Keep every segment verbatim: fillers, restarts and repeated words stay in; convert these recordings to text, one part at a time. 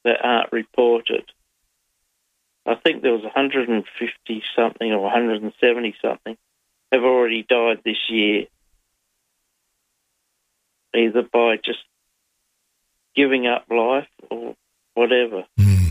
that aren't reported. I think there was one hundred fifty something or one hundred seventy something have already died this year, either by just giving up life or whatever. Mm.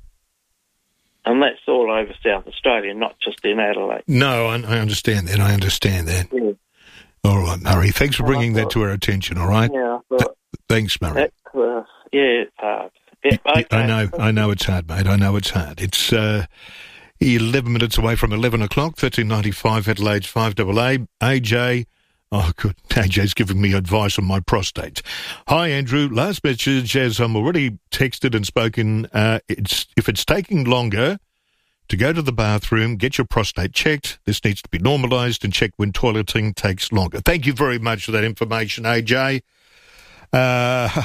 And that's all over South Australia, not just in Adelaide. No, I, I understand that. I understand that. Yeah. All right, Murray. Thanks for bringing that to our attention, all right? Yeah, Th- thanks, Murray. That's, uh, yeah, it's hard. Yeah, okay. I know, I know it's hard, mate. I know it's hard. It's uh, eleven minutes away from eleven o'clock, thirteen ninety-five Adelaide's five A A. A J, oh, good. A J's giving me advice on my prostate. Hi, Andrew. Last message, as I'm already texted and spoken, uh, it's if it's taking longer to go to the bathroom, get your prostate checked. This needs to be normalised and checked when toileting takes longer. Thank you very much for that information, A J. Uh...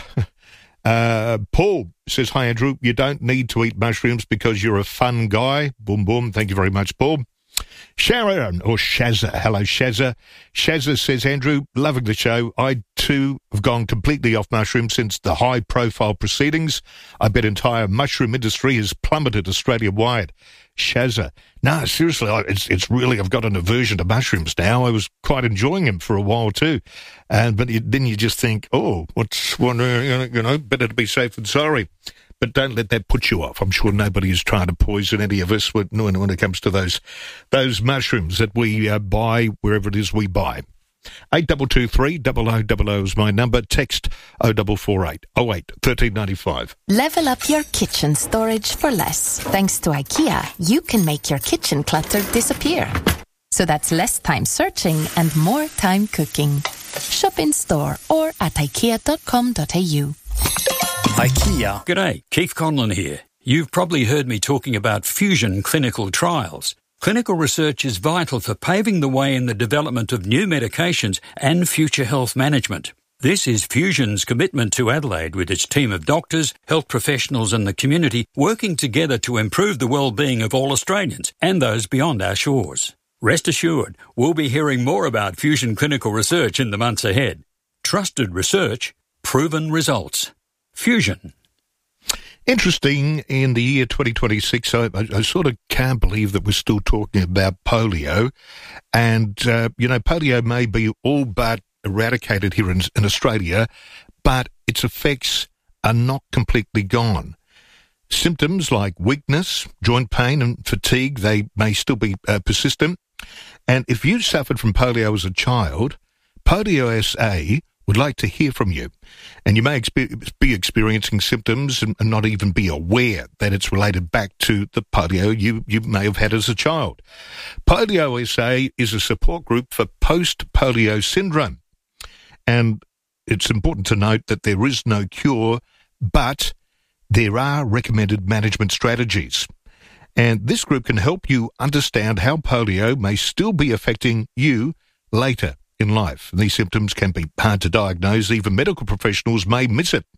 Uh, Paul says, hi, Andrew, you don't need to eat mushrooms because you're a fun guy. Boom, boom. Thank you very much, Paul. Sharon, or Shazza. Hello, Shazza. Shazza says, Andrew, loving the show. I, too, have gone completely off mushrooms since the high-profile proceedings. I bet entire mushroom industry has plummeted Australia-wide. Shazza. No, seriously, it's it's really, I've got an aversion to mushrooms now. I was quite enjoying them for a while too. And But it, then you just think, oh, what's, one, you know, better to be safe than sorry. But don't let that put you off. I'm sure nobody is trying to poison any of us when, when it comes to those those mushrooms that we uh, buy wherever it is we buy. eight two two three, double oh double oh is my number. Text oh four four eight, oh eight, thirteen ninety-five. Level up your kitchen storage for less. Thanks to IKEA, you can make your kitchen clutter disappear. So that's less time searching and more time cooking. Shop in store or at ikea dot com dot a u. IKEA. G'day, Keith Conlon here. You've probably heard me talking about fusion clinical trials. Clinical research is vital for paving the way in the development of new medications and future health management. This is Fusion's commitment to Adelaide with its team of doctors, health professionals and the community working together to improve the well-being of all Australians and those beyond our shores. Rest assured, we'll be hearing more about Fusion clinical research in the months ahead. Trusted research, proven results. Fusion. Interesting, in the year twenty twenty-six, I, I, I sort of can't believe that we're still talking about polio. And, uh, you know, polio may be all but eradicated here in, in Australia, but its effects are not completely gone. Symptoms like weakness, joint pain and fatigue, they may still be uh, persistent. And if you suffered from polio as a child, Polio S A would like to hear from you. And you may expe- be experiencing symptoms and, and not even be aware that it's related back to the polio you, you may have had as a child. Polio S A is a support group for post-polio syndrome. And it's important to note that there is no cure, but there are recommended management strategies. And this group can help you understand how polio may still be affecting you later in life. These symptoms can be hard to diagnose. Even medical professionals may miss it.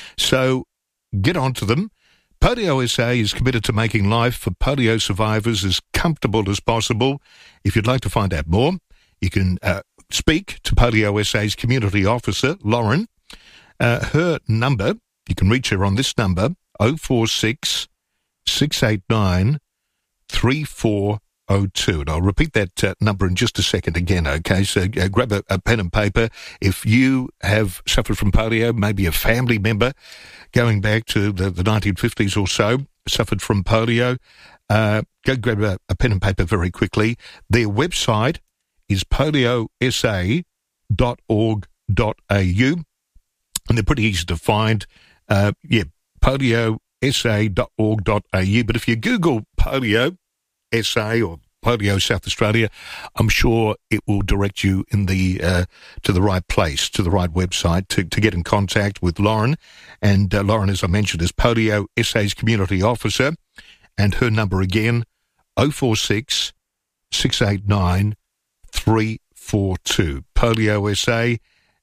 So get on to them. Polio S A is committed to making life for polio survivors as comfortable as possible. If you'd like to find out more, you can uh, speak to Polio S A's community officer, Lauren. Uh, her number, you can reach her on this number, oh four six, six eight nine, three four oh two. And I'll repeat that uh, number in just a second again, okay? So uh, grab a, a pen and paper. If you have suffered from polio, maybe a family member going back to the, the nineteen fifties or so, suffered from polio, uh, go grab a, a pen and paper very quickly. Their website is polio s a dot org dot a u, and they're pretty easy to find. Uh, yeah, polio s a dot org dot a u. But if you Google polio S A or Polio South Australia, I'm sure it will direct you in the uh, to the right place, to the right website to, to get in contact with Lauren. And uh, Lauren, as I mentioned, is Polio S A's community officer, and her number again, oh four six, six eight nine, three four two. Polio S A,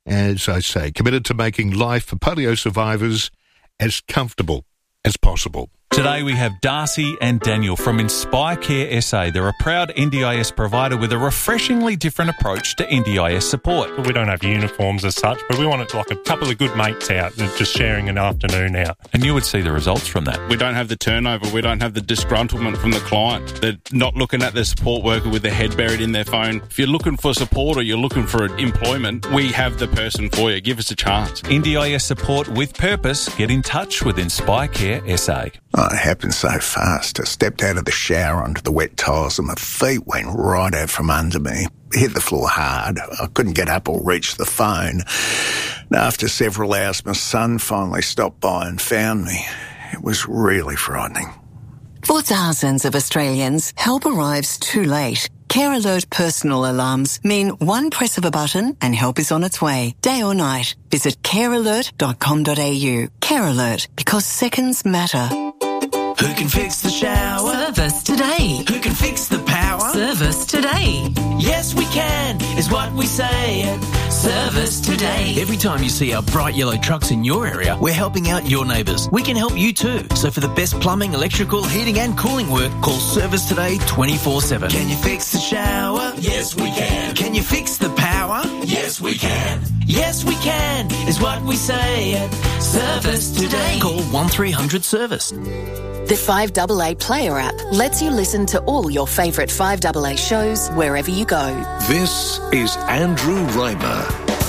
as I say, committed to making life for polio survivors as comfortable as possible. Today we have Darcy and Daniel from Inspire Care S A. They're a proud N D I S provider with a refreshingly different approach to N D I S support. We don't have uniforms as such, but we want it like a couple of good mates out and just sharing an afternoon out. And you would see the results from that. We don't have the turnover. We don't have the disgruntlement from the client. They're not looking at their support worker with their head buried in their phone. If you're looking for support or you're looking for employment, we have the person for you. Give us a chance. N D I S support with purpose. Get in touch with Inspire Care S A. Oh, it happened so fast. I stepped out of the shower onto the wet tiles and my feet went right out from under me. Hit the floor hard. I couldn't get up or reach the phone. And after several hours, my son finally stopped by and found me. It was really frightening. For thousands of Australians, help arrives too late. Care Alert personal alarms mean one press of a button and help is on its way, day or night. Visit care alert dot com dot a u. Care Alert, because seconds matter. Who can fix the shower? Service today. Who can fix the power? Service today. Yes, we can, is what we say at Service Today. Every time you see our bright yellow trucks in your area, we're helping out your neighbours. We can help you too. So for the best plumbing, electrical, heating and cooling work, call Service Today twenty-four seven. Can you fix the shower? Yes, we can. Can you fix the power? Yes, we can. Yes, we can, is what we say at Service Today. Call one three hundred service. The five A A Player app lets you listen to all your favourite five A A shows wherever you go. This is Andrew Reimer.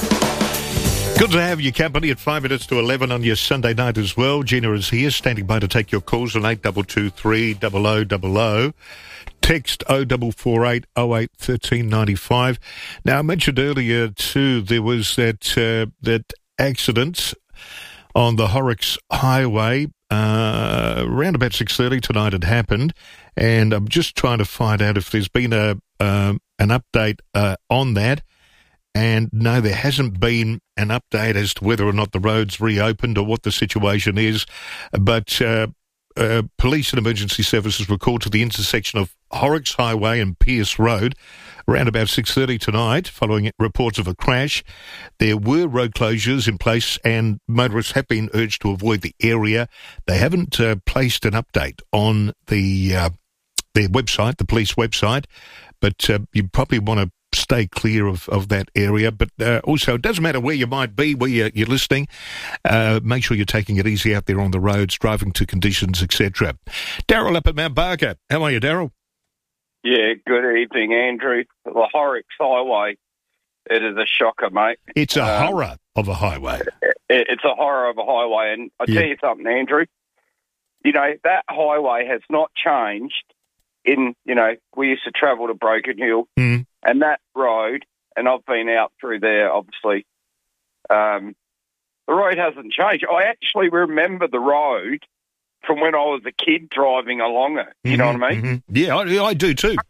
Good to have your company at five minutes to eleven on your Sunday night as well. Gina is here, standing by to take your calls on eight two two three, double oh double oh. Text oh four four eight oh eight one three nine five. Now, I mentioned earlier, too, there was that uh, that accident on the Horrocks Highway. Uh, around about six thirty tonight it happened, and I'm just trying to find out if there's been a um, an update uh, on that. And no, there hasn't been an update as to whether or not the road's reopened or what the situation is. But uh, uh, police and emergency services were called to the intersection of Horrocks Highway and Pierce Road around about six thirty tonight, following reports of a crash. There were road closures in place and motorists have been urged to avoid the area. They haven't uh, placed an update on the uh, their website, the police website, but uh, you probably want to stay clear of, of that area. But uh, also, it doesn't matter where you might be, where you're, you're listening. Uh, make sure you're taking it easy out there on the roads, driving to conditions, et cetera. Daryl up at Mount Barker. How are you, Daryl? Yeah, good evening, Andrew. The Horrocks Highway, it is a shocker, mate. It's a um, horror of a highway. It, it's a horror of a highway. And I'll yeah. tell you something, Andrew. You know, that highway has not changed in, you know, we used to travel to Broken Hill, mm. and that road, and I've been out through there, obviously, um, the road hasn't changed. I actually remember the road from when I was a kid driving along it. You mm-hmm, know what I mean? Mm-hmm. Yeah, I, I do too.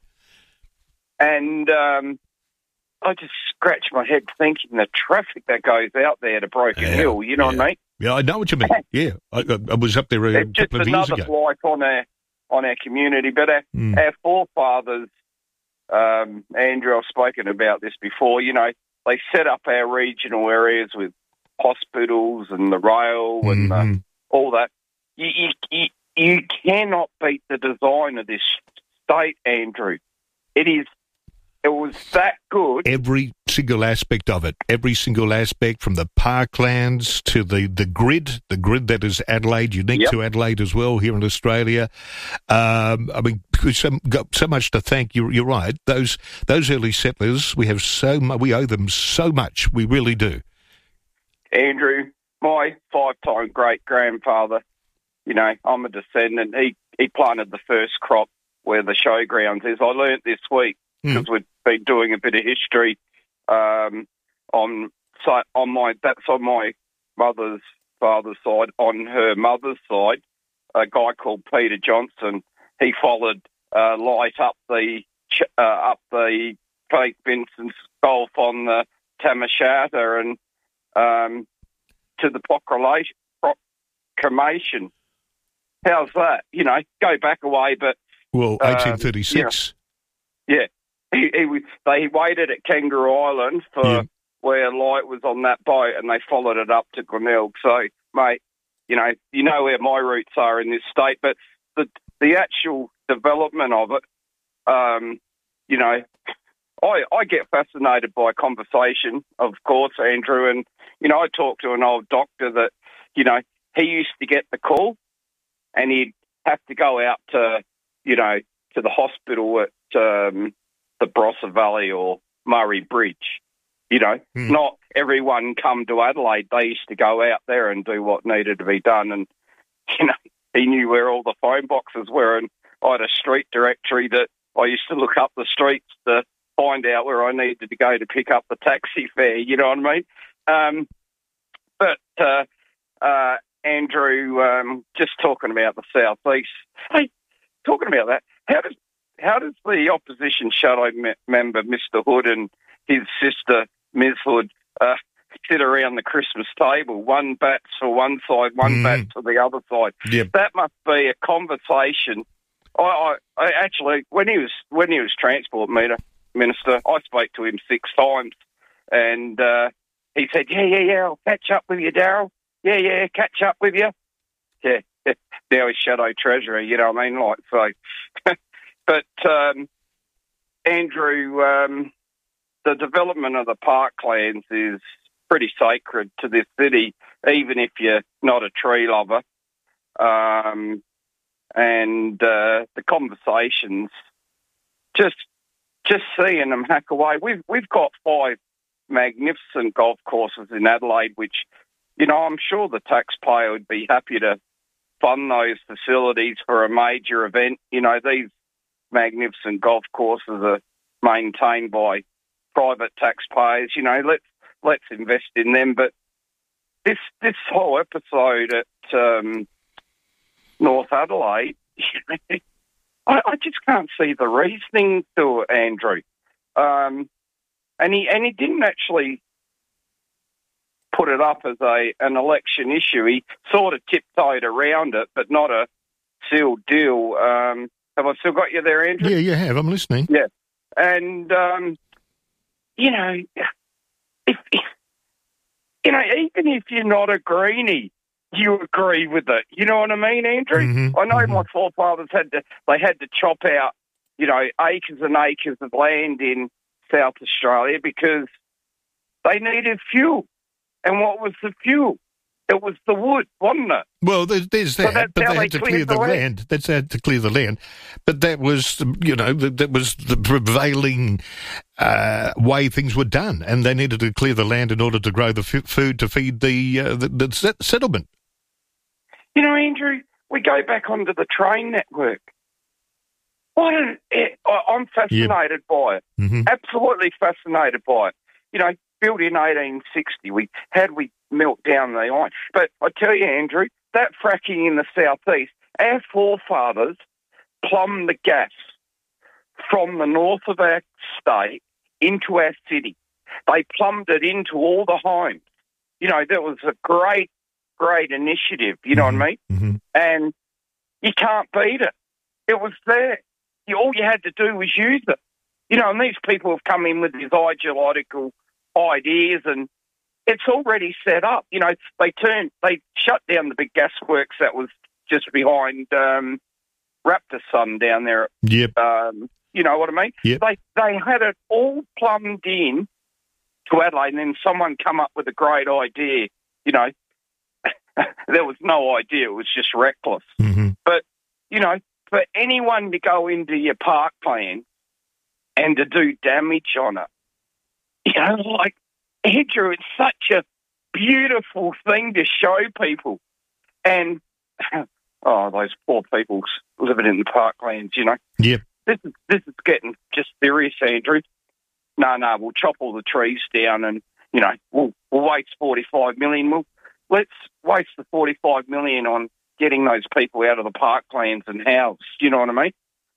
And um, I just scratch my head thinking the traffic that goes out there to Broken yeah, Hill, you know yeah. what I mean? Yeah, I know what you mean. Yeah, I, I was up there a it's couple of years ago. Just another blight on our, on our community. But our, mm. our forefathers, um, Andrew, I've spoken about this before, you know, they set up our regional areas with hospitals and the rail and mm-hmm. the, all that. You, you, you, you cannot beat the design of this state, Andrew. It is. It was that good. Every single aspect of it, every single aspect, from the parklands to the, the grid, the grid that is Adelaide, unique yep. to Adelaide as well here in Australia. Um, I mean, so, got so much to thank. You're, you're right. Those those early settlers, we have so much. We owe them so much. We really do. Andrew, my five-time great-grandfather, you know, I'm a descendant. He he planted the first crop where the showgrounds is. I learnt this week because mm. we've been doing a bit of history um, on so on my that's on my mother's father's side. On her mother's side, a guy called Peter Johnson. He followed uh, light up the uh, up the Saint Vincent's Gulf on the Tamashata and um, to the proclamation. How's that? You know, go back away, but well, eighteen thirty-six. Um, you know, yeah. He, he they waited at Kangaroo Island for yeah. where light was on that boat, and they followed it up to Glenelg. So, mate, you know, you know where my roots are in this state. But the the actual development of it, um, you know, I, I get fascinated by conversation, of course, Andrew. And, you know, I talked to an old doctor that, you know, he used to get the call and he'd have to go out to, you know, to the hospital at um, the Barossa Valley or Murray Bridge. You know, mm. not everyone come to Adelaide. They used to go out there and do what needed to be done. And, you know, he knew where all the phone boxes were. And I had a street directory that I used to look up the streets to find out where I needed to go to pick up the taxi fare. You know what I mean? Um, but, uh, uh, Andrew, um, just talking about the southeast. Hey, talking about that, how does how does the opposition shadow me- member, Mister Hood, and his sister, Miz Hood, uh, sit around the Christmas table? One bats for one side, one mm. bats for the other side. Yep. That must be a conversation. I, I, I actually, when he was when he was transport meter minister, I spoke to him six times, and uh, he said, "Yeah, yeah, yeah, I'll catch up with you, Daryl. Yeah, yeah, catch up with you." Yeah, now he's shadow treasurer. You know what I mean? Like so, but um, Andrew. Um, The development of the parklands is pretty sacred to this city, even if you're not a tree lover. Um, and uh, the conversations, just just seeing them hack away. We've we've got five magnificent golf courses in Adelaide, which, you know, I'm sure the taxpayer would be happy to fund those facilities for a major event. You know, these magnificent golf courses are maintained by private taxpayers. You know, let's let's invest in them. But this this whole episode at um, North Adelaide, I, I just can't see the reasoning to it, Andrew. Um, and he and he didn't actually put it up as a an election issue. He sort of tiptoed around it, but not a sealed deal. Um, have I still got you there, Andrew? Yeah, you have. I'm listening. Yeah, and. Um, You know, if, if you know, even if you're not a greenie, you agree with it. You know what I mean, Andrew? Mm-hmm, I know mm-hmm. my forefathers had to they had to chop out, you know, acres and acres of land in South Australia because they needed fuel. And what was the fuel? It was the wood, wasn't it? Well, there's, there's that, so but they they had to clear the, the land. land. That's had to clear the land. But that was, you know, that, that was the prevailing uh, way things were done, and they needed to clear the land in order to grow the f- food to feed the, uh, the the set- settlement. You know, Andrew, we go back onto the train network. Why don't it, I, I'm fascinated yep. by it. Mm-hmm. Absolutely fascinated by it. You know, built in eighteen sixty, we had we melt down the iron. But I tell you, Andrew, that fracking in the southeast, our forefathers plumbed the gas from the north of our state into our city. They plumbed it into all the homes. You know, that was a great, great initiative, you know mm-hmm. what I mean? Mm-hmm. And you can't beat it. It was there. You, all you had to do was use it. You know, and these people have come in with these ideological ideas, and it's already set up. You know, they turned, they shut down the big gasworks that was just behind um, Raptor Sun down there. Yep. Um, you know what I mean? Yep. They they had it all plumbed in to Adelaide, and then someone come up with a great idea. You know, there was no idea; it was just reckless. Mm-hmm. But you know, for anyone to go into your park plan and to do damage on it, you know, like, Andrew, it's such a beautiful thing to show people. And, oh, those poor people living in the parklands, you know. Yep. This is this is getting just serious, Andrew. No, no, we'll chop all the trees down and, you know, we'll, we'll waste forty-five million dollars. We'll, let's waste the forty-five million dollars on getting those people out of the parklands and housed, you know what I mean?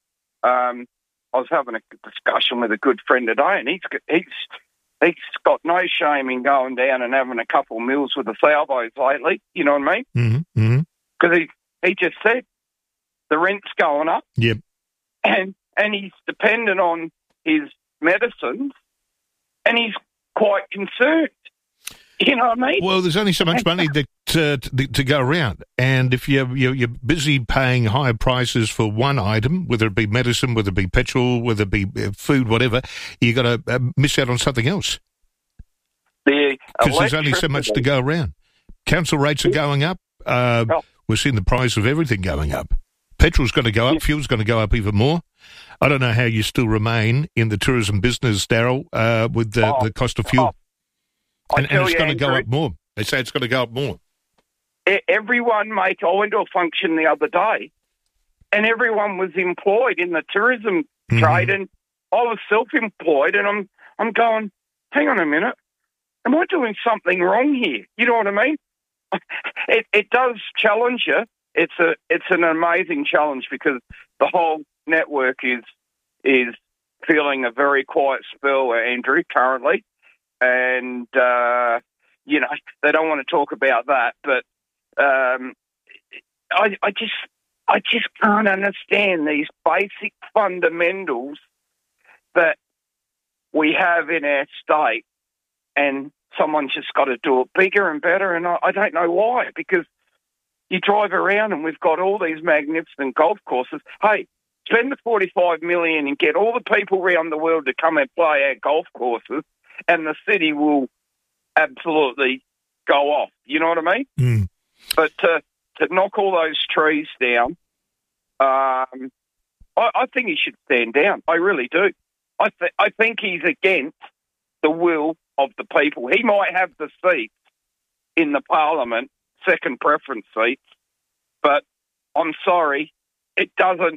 Um, I was having a discussion with a good friend today, and he's he's he's got no shame in going down and having a couple of meals with the Salvos lately. You know what I mean? Mm-hmm. Because he he just said the rent's going up. Yep. And and he's dependent on his medicines, and he's quite concerned. You know what I mean? Well, there's only so much money that uh, to, to go around, and if you're, you're you're busy paying higher prices for one item, whether it be medicine, whether it be petrol, whether it be food, whatever, you got to uh, miss out on something else. The Because there's only so much to go around. Council rates are going up. Uh, oh. We're seeing the price of everything going up. Petrol's going to go up. Fuel's going to go up even more. I don't know how you still remain in the tourism business, Daryl, uh, with the, oh. the cost of fuel. Oh. And, and it's you, going to Andrew, go up more. They say it's going to go up more. Everyone, mate, I went to a function the other day, and everyone was employed in the tourism mm-hmm. trade, and I was self-employed, and I'm I'm going, hang on a minute, am I doing something wrong here? You know what I mean? It it does challenge you. It's a it's an amazing challenge because the whole network is is feeling a very quiet spell, Andrew, currently. And, uh, you know, they don't want to talk about that, but um, I, I just I just can't understand these basic fundamentals that we have in our state, and someone's just got to do it bigger and better, and I, I don't know why, because you drive around and we've got all these magnificent golf courses. Hey, spend the forty-five million dollars and get all the people around the world to come and play our golf courses, and the city will absolutely go off. You know what I mean? Mm. But to, to knock all those trees down, um, I, I think he should stand down. I really do. I, th- I think he's against the will of the people. He might have the seats in the parliament, second preference seats, but I'm sorry, it doesn't,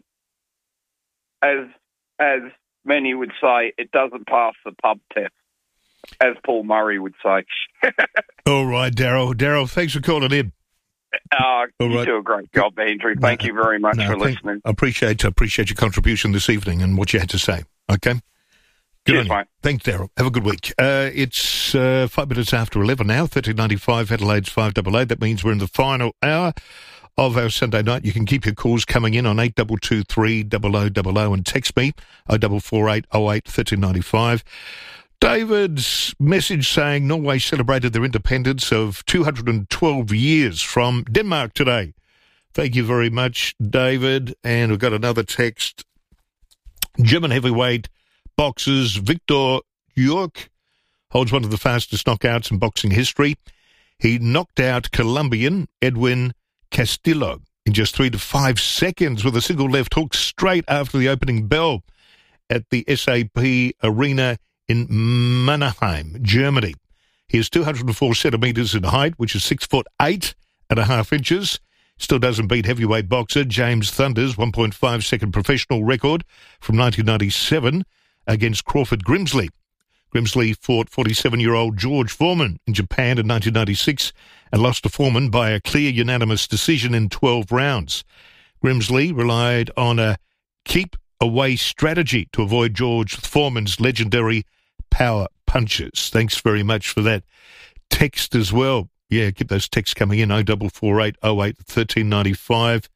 as as many would say, it doesn't pass the pub test, as Paul Murray would say. All right, Daryl. Daryl, thanks for calling in. Uh, you right. do a great job, Andrew. Thank no, you very much no, for thank, listening. I appreciate, I appreciate your contribution this evening and what you had to say. Okay? Good Cheers, on you. mate. Thanks, Daryl. Have a good week. Uh, it's uh, five minutes after eleven now, thirteen ninety-five, Adelaide's five eight eight. That means we're in the final hour of our Sunday night. You can keep your calls coming in on eight two two three, double oh double oh and text me oh four four eight oh eight one three nine five. David's message saying Norway celebrated their independence of two hundred twelve years from Denmark today. Thank you very much, David. And we've got another text. German heavyweight boxers Victor York holds one of the fastest knockouts in boxing history. He knocked out Colombian Edwin Castillo in just three to five seconds with a single left hook straight after the opening bell at the S A P Arena in Mannheim, Germany. He is two hundred four centimetres in height, which is six foot eight and a half inches. Still doesn't beat heavyweight boxer James Thunder's one point five second professional record from nineteen ninety-seven against Crawford Grimsley. Grimsley fought forty-seven-year-old George Foreman in Japan in nineteen ninety-six and lost to Foreman by a clear unanimous decision in twelve rounds. Grimsley relied on a keep-away strategy to avoid George Foreman's legendary power punches. Thanks very much for that text as well. Yeah, keep those texts coming in, oh four four eight oh eight one three nine five.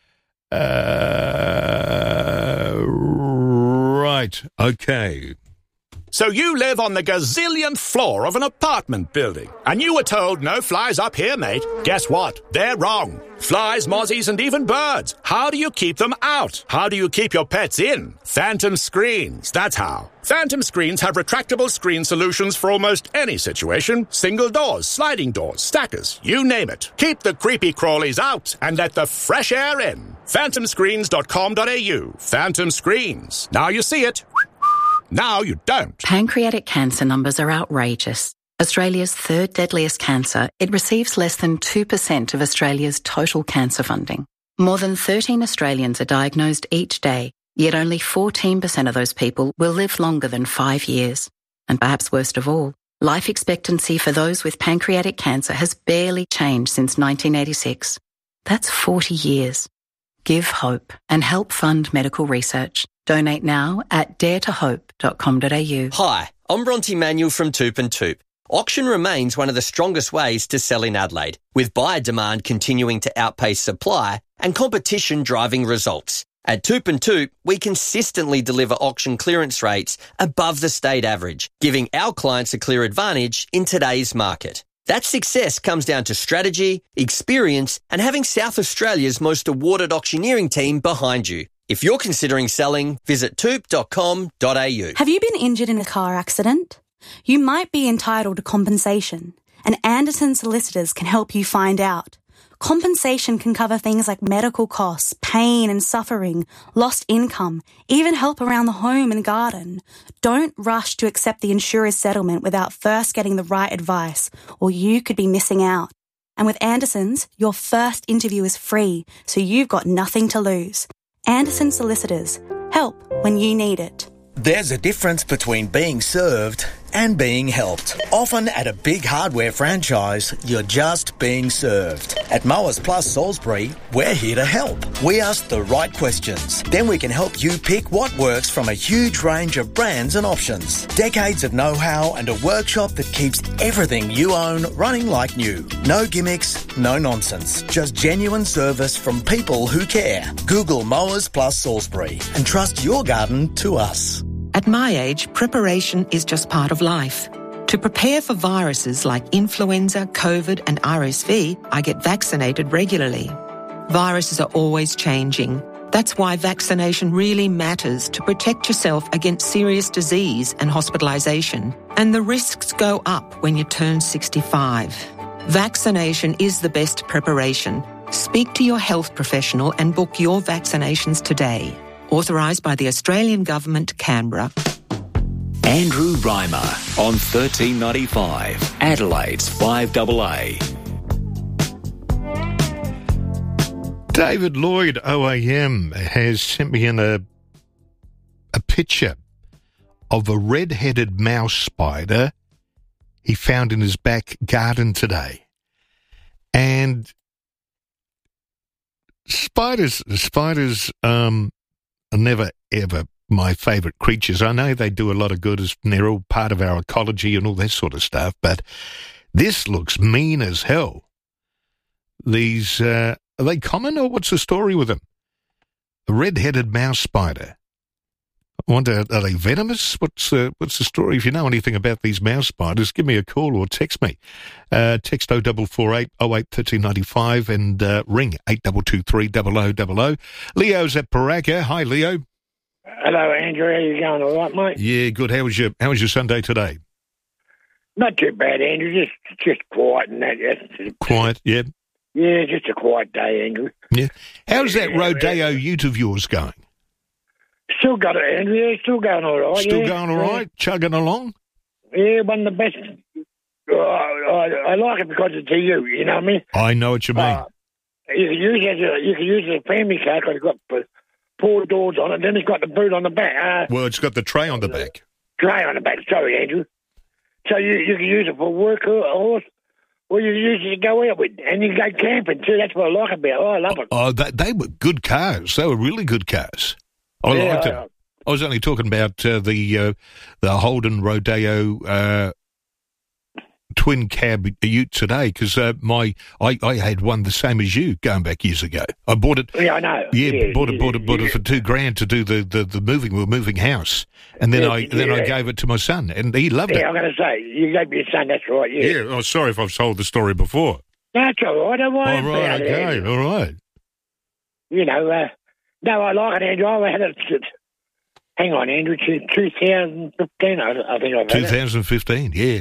Uh, right, okay. So you live on the gazillionth floor of an apartment building, and you were told no flies up here, mate. Guess what? They're wrong. Flies, mozzies, and even birds. How do you keep them out? How do you keep your pets in? Phantom Screens, that's how. Phantom Screens have retractable screen solutions for almost any situation. Single doors, sliding doors, stackers, you name it. Keep the creepy crawlies out and let the fresh air in. phantom screens dot com dot a u. Phantom Screens. Now you see it. Now you don't. Pancreatic cancer numbers are outrageous. Australia's third deadliest cancer, it receives less than two percent of Australia's total cancer funding. More than thirteen Australians are diagnosed each day, yet only fourteen percent of those people will live longer than five years. And perhaps worst of all, life expectancy for those with pancreatic cancer has barely changed since nineteen eighty-six. That's forty years. Give hope and help fund medical research. Donate now at dare to hope dot com dot a u. Hi, I'm Bronte Manuel from Toop and Toop. Auction remains one of the strongest ways to sell in Adelaide, with buyer demand continuing to outpace supply and competition driving results. At Toop and Toop, we consistently deliver auction clearance rates above the state average, giving our clients a clear advantage in today's market. That success comes down to strategy, experience, and having South Australia's most awarded auctioneering team behind you. If you're considering selling, visit toop dot com dot a u. Have you been injured in a car accident? You might be entitled to compensation, and Anderson Solicitors can help you find out. Compensation can cover things like medical costs, pain and suffering, lost income, even help around the home and garden. Don't rush to accept the insurer's settlement without first getting the right advice, or you could be missing out. And with Anderson's, your first interview is free, so you've got nothing to lose. Anderson Solicitors. Help when you need it. There's a difference between being served and being helped. Often at a big hardware franchise, you're just being served. At Mowers Plus Salisbury, we're here to help. We ask the right questions. Then we can help you pick what works from a huge range of brands and options. Decades of know-how and a workshop that keeps everything you own running like new. No gimmicks, no nonsense. Just genuine service from people who care. Google Mowers Plus Salisbury and trust your garden to us. At my age, preparation is just part of life. To prepare for viruses like influenza, COVID and R S V, I get vaccinated regularly. Viruses are always changing. That's why vaccination really matters to protect yourself against serious disease and hospitalisation. And the risks go up when you turn sixty-five. Vaccination is the best preparation. Speak to your health professional and book your vaccinations today. Authorised by the Australian Government, Canberra. Andrew Reimer on thirteen ninety-five, Adelaide's five A A. David Lloyd, O A M, has sent me in a, a picture of a red-headed mouse spider he found in his back garden today. And spiders, spiders, um, are never, ever my favourite creatures. I know they do a lot of good and they're all part of our ecology and all that sort of stuff, but this looks mean as hell. These, uh, are they common or what's the story with them? A red-headed mouse spider. I wonder, are they venomous? What's, uh, what's the story? If you know anything about these mouse spiders, give me a call or text me. Uh, text oh four four eight oh eight one three nine five and uh, ring eight two two three oh oh oh oh. Leo's at Paraka. Hi, Leo. Hello, Andrew. How you going? All right, mate? Yeah, good. How was your How was your Sunday today? Not too bad, Andrew. Just just quiet and that. That's, Quiet, yeah. yeah, just a quiet day, Andrew. Yeah. How's that Rodeo ute of yours going? Still got it, Andrew. Yeah, still going all right. Still yeah. going all right? Yeah. Chugging along? Yeah, one of the best. Uh, I, I like it because it's a ute, you know what I mean? I know what you mean. Uh, you can use it as a, you can use it as a family car because it's got four doors on it, then it's got the boot on the back. Uh, well, it's got the tray on the back. Tray on the back, sorry, Andrew. So you, you can use it for work or a horse, or you can use it to go out with, and you can go camping too. That's what I like about it. Oh, I love it. Oh, they, they were good cars. They were really good cars. I yeah, liked I, them. I was only talking about uh, the uh, the Holden Rodeo uh, twin cab ute today because uh, my I, I had one the same as you going back years ago. I bought it. Yeah, I know. Yeah, yeah bought it, yeah, bought it, bought yeah. it for two grand to do the, the, the moving. We were moving house, and then yeah, I then yeah. I gave it to my son, and he loved yeah, it. Yeah, I'm going to say you gave me your son. That's right. Yeah. Yeah. Oh, sorry if I've told the story before. That's all right. Don't worry all right. about Okay. it. All right. You know, uh, no, I like it, Andrew. I had it. Hang on, Andrew. twenty fifteen, I, I think I've had it. twenty fifteen. Yeah.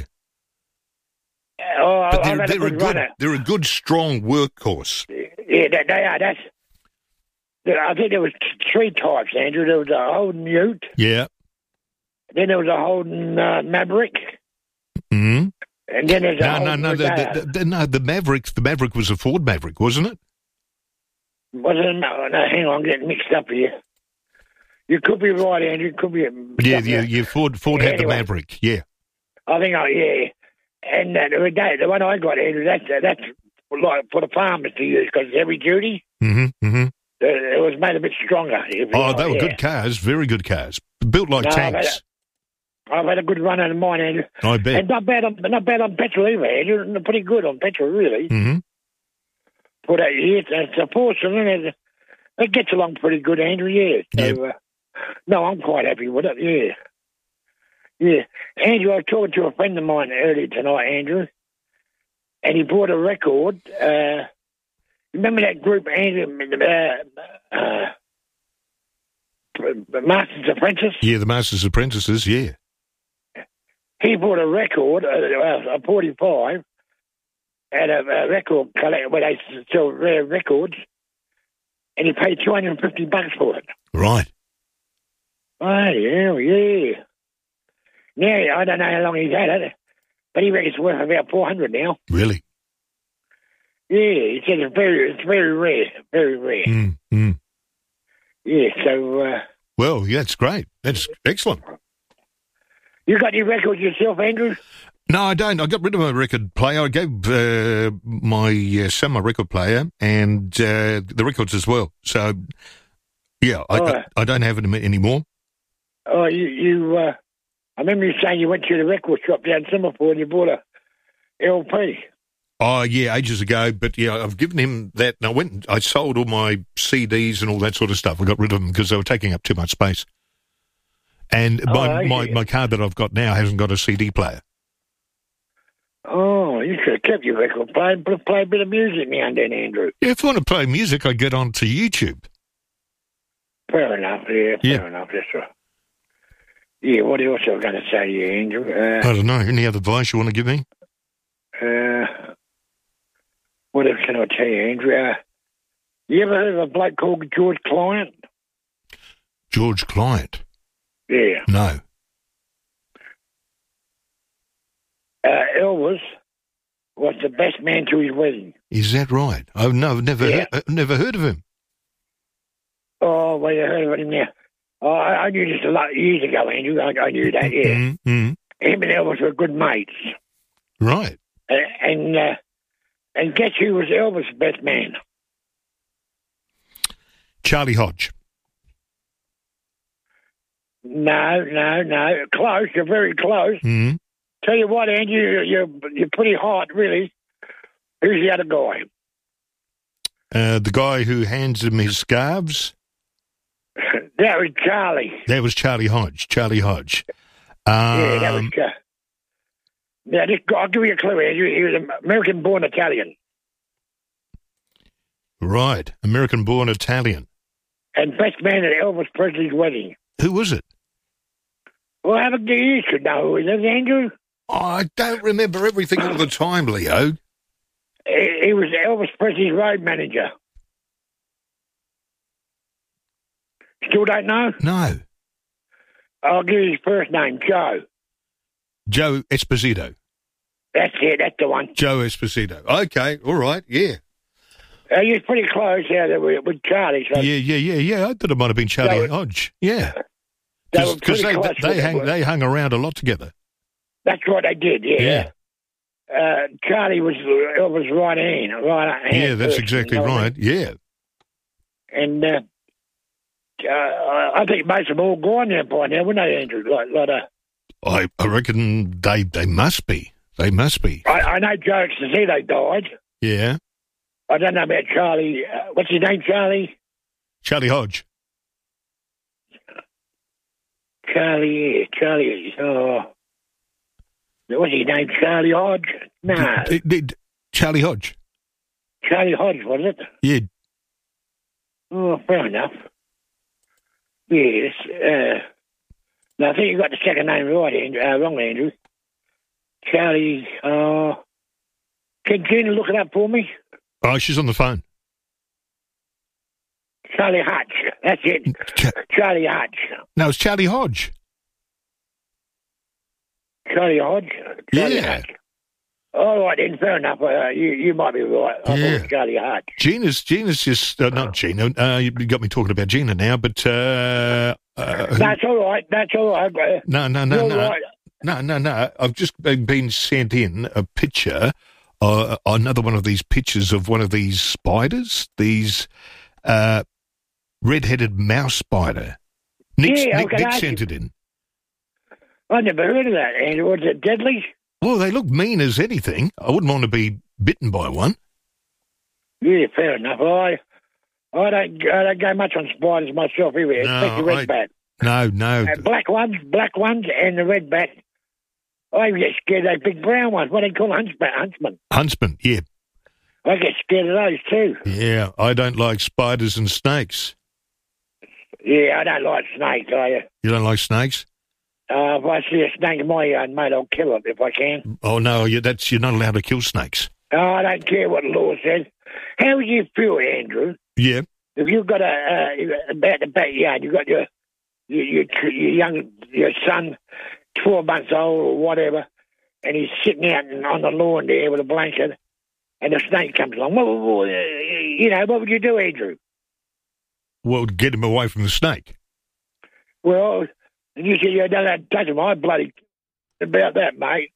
Oh, But I've they're, had a they're a good good, runner. they're a good, strong workhorse. Yeah, they, they are. That's. I think there was three types, Andrew. There was a Holden Ute. Yeah. Then there was a Holden uh, Maverick. Hmm. And then there's a No, no, Holden no. The, Rodeo. the, the, no, the Maverick. The Maverick was a Ford Maverick, wasn't it? Was it? No, no, hang on, I'm getting mixed up here. You could be right, Andrew. Could be. Yeah, yeah, yeah. Ford, Ford Yeah, had anyway. the Maverick. Yeah. I think, I, yeah. And uh, the Rodeo, the one I got, Andrew, that's uh, that's like for the farmers to use because it's heavy duty. Mm-hmm. Mm-hmm. Uh, it was made a bit stronger. if you Oh, like, they were yeah. good cars. Very good cars. Built like No, I've had tanks. I've had a good run out of mine, Andrew. I bet. And not bad on not bad on petrol either, Andrew. Pretty good on petrol, really. Mm-hmm. For that year, it's a portion, and it, it gets along pretty good, Andrew. Yeah. So, Yep. uh, no, I'm quite happy with it. Yeah. Yeah. Andrew, I was talking to a friend of mine earlier tonight, Andrew, and he bought a record. Uh, remember that group, Andrew, uh, uh, Master's Apprentice? Yeah, the Master's Apprentices, yeah. He bought a record, uh, a forty-five, at a, a record collector where they sell rare records, and he paid two hundred fifty bucks for it. Right. Oh, yeah, yeah. Now, I don't know how long he's had it, but he reckons it's worth about four hundred now. Really? Yeah, he said it's very, it's very rare, very rare. Mm, mm. Yeah, so... Uh, well, yeah, that's great. That's excellent. You got any records yourself, Andrew? No, I don't. I got rid of my record player. I gave uh, my uh, son my record player and uh, the records as well. So, yeah, I, Oh. I, I don't have it anymore. Oh, you... you uh, I remember you saying you went to the record shop down Singapore and you bought a L P. Oh, yeah, ages ago. But, yeah, I've given him that. And I went and I sold all my C Ds and all that sort of stuff. I got rid of them because they were taking up too much space. And Oh, my, I my, see. my car that I've got now hasn't got a C D player. Oh, you should have kept your record player and play a bit of music now and then, Andrew. Yeah, if I want to play music, I get onto YouTube. Fair enough, yeah, Yeah. fair enough, that's right. Yeah, what else I was going to say to you, Andrew? Uh, I don't know. Any other advice you want to give me? Uh, what else can I tell you, Andrew? Uh, you ever heard of a bloke called George Client? George Client? Yeah. No. Uh, Elvis was the best man to his wedding. Is that right? I've no, I've never, Yeah. he- I've never heard of him. Oh, well, you heard of him now. Oh, I, I knew this a lot years ago, Andrew. I, I knew that, yeah. Mm-hmm. Him and Elvis were good mates. Right. Uh, and uh, and guess who was Elvis' best man? Charlie Hodge. No, no, no. Close. You're very close. Mm. Tell you what, Andrew, you're, you're, you're pretty hot, really. Who's the other guy? Uh, the guy who hands him his scarves. That was Charlie. That was Charlie Hodge. Charlie Hodge. Um, yeah, that was Charlie. Now, this guy, I'll give you a clue, Andrew. He was American-born Italian. Right. American-born Italian. And best man at Elvis Presley's wedding. Who was it? Well, have a you should know who it is, Andrew. Oh, I don't remember everything all the time, Leo. He, he was Elvis Presley's road manager. Still don't know? No. I'll give you his first name, Joe. Joe Esposito. That's it, that's the one. Joe Esposito. Okay, all right, yeah. Uh, he was pretty close out there with, with Charlie. So Yeah, yeah, yeah, yeah. I thought it might have been Charlie They were- Hodge. Yeah. they were Because pretty they, close. they, with hang, it. they hung around a lot together. That's what they did, yeah. Yeah. Uh, Charlie was Elvis' right hand. Right hand Yeah, that's person, exactly you know what I right. Yeah. mean? And uh, uh, I think most of them all gone now by now, wouldn't they, Andrew? Like, like uh, I, I reckon they, they must be. They must be. I, I know Joe Esposito died. Yeah. I don't know about Charlie. Uh, what's his name, Charlie? Charlie Hodge. Charlie, yeah, Charlie. Oh, what's his name? Charlie Hodge? No, D- d- d- Charlie Hodge. Charlie Hodge, was it? Yeah. Oh, fair enough. Yes. Uh, no, I think you got the second name right, Andrew. Uh, wrong, Andrew. Charlie. Uh, can Gina look it up for me? Oh, she's on the phone. Charlie Hutch. That's it. Charlie Hutch. No, it's Charlie Hodge. Charlie Hodge. Charlie Yeah. Hutch. All right, then, fair enough. Uh, you, you might be right. I thought it was Yeah. Charlie Hutch. Gina's, Gina's just, uh, not Gina, uh, you got me talking about Gina now, but, uh, uh, who- That's all right. That's all right. Uh, no, no, no, you're no. right. No, no, no. I've just been been sent in a picture, uh, another one of these pictures of one of these spiders, these uh, red-headed mouse spider. Nick, Yeah, Nick, okay, Nick I- sent it in. I never heard of that, Andrew. Was it deadly? Well, they look mean as anything. I wouldn't want to be bitten by one. Yeah, fair enough. I I don't I don't go much on spiders myself either, No, especially red I- bat. No, no. Uh, black ones, black ones, and the red bat. I get scared of those big brown ones. What do they call huntsman? Huntsman. Huntsman, yeah. I get scared of those too. Yeah, I don't like spiders and snakes. Yeah, I don't like snakes, I. You don't like snakes? Uh, if I see a snake in my yard, mate, I'll kill it if I can. Oh, no, you, that's you're not allowed to kill snakes. Oh, I don't care what the law says. How would you feel, Andrew, Yeah. if you've got a, uh, about the backyard, you've got your, your, your, your young, your son, twelve months old or whatever, and he's sitting out on the lawn there with a blanket, and a snake comes along. Well, well, you know, what would you do, Andrew? Well, get him away from the snake. Well, you said you don't touch him. I bloody about that, mate.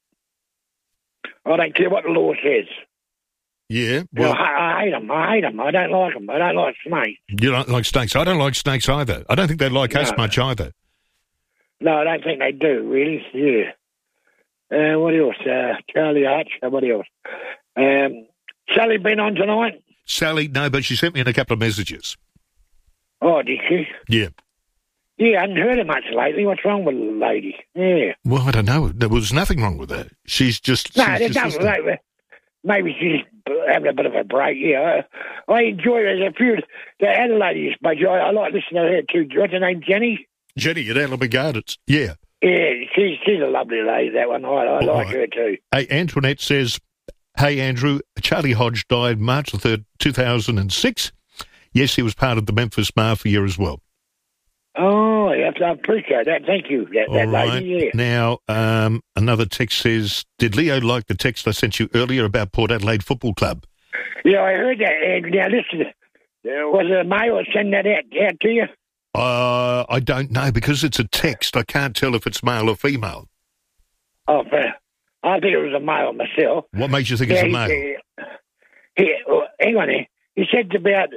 I don't care what the law says. Yeah, well, well, I, I hate them. I hate them. I don't like them. I don't like snakes. you don't like snakes. I don't like snakes either. I don't think they like us No. much either. No, I don't think they do, really. Yeah. Uh, what else? Uh, Charlie Arch. Uh, what else? Um, Sally been on tonight? Sally, no, but she sent me in a couple of messages. Oh, did she? Yeah. Yeah, I hadn't heard her much lately. What's wrong with the lady? Yeah. Well, I don't know. There was nothing wrong with her. She's just... No, she's there's just nothing. Like, maybe she's having a bit of a break, yeah. I, I enjoy her. There's a few... The Adelaide you spoke to, I, I like listening to her too. What's her name, Jenny? Jenny at Adelaide Gardens. Yeah. Yeah, she's, she's a lovely lady, that one. I, I like right. her too. Hey, Antoinette says, hey, Andrew, Charlie Hodge died March the third, two thousand six. Yes, he was part of the Memphis Mafia as well. Oh, yes, I appreciate that. Thank you, that, that All right. lady, yeah. Now, um, another text says, did Leo like the text I sent you earlier about Port Adelaide Football Club? Yeah, I heard that. And now, listen, uh, was it a mail that sent that out, out to you? Uh, I don't know, because it's a text. I can't tell if it's male or female. Oh, fair. I think it was a male myself. What makes you think yeah, it's a he- male? He, he, oh, hang on here. He said about,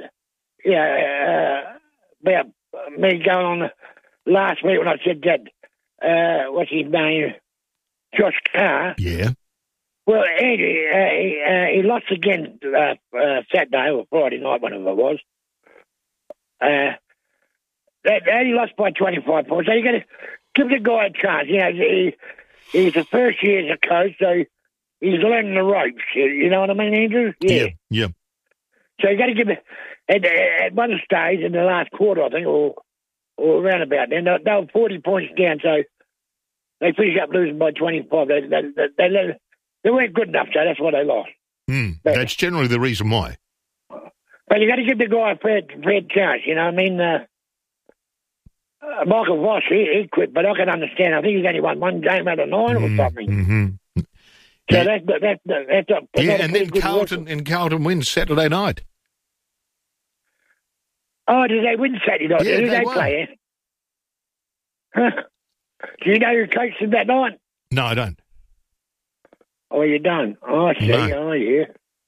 yeah, uh, about me going on last week when I said that, uh, what's his name, Josh Carr. Yeah. Well, Andy, uh, he, uh, he lost again uh, uh, Saturday or Friday night, whenever it was. Uh, that, that he lost by twenty-five points. So you got to give the guy a chance. You know, he, he's the first year as a coach, so he's learning the ropes. You, you know what I mean, Andrew? Yeah. Yeah. So you got to give it at, at one stage in the last quarter, I think, or or around about then. They, they were forty points down, so they finished up losing by twenty-five. They they, they, they, they, they weren't good enough, so that's why they lost. Mm, that's generally the reason why. But you got to give the guy a fair, fair chance. You know what I mean? Uh, uh, Michael Voss, he, he quit, but I can understand. I think he's only won one game out of nine or something. Mm-hmm. So yeah. that's that's that's, that's, a, that's Yeah, a and pretty then good Carlton record. and Carlton wins Saturday night. Oh, did they win Saturday night? Yeah, Who they they won. play? Eh? Huh? Do you know who coached them that night? No, I don't. Oh, you don't? Oh, I see. No. Oh, yeah.